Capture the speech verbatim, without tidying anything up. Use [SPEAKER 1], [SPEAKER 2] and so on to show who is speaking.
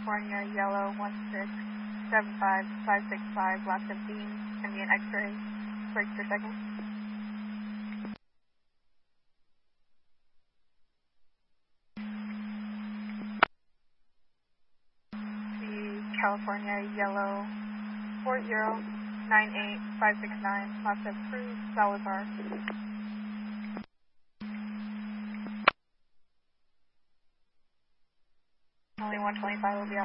[SPEAKER 1] California Yellow one six seven five five six five, last fifteen, Indian X-ray, break per second. The California Yellow four zero nine eight five six nine, last of Cruz Salazar. Only one twenty-five will be out.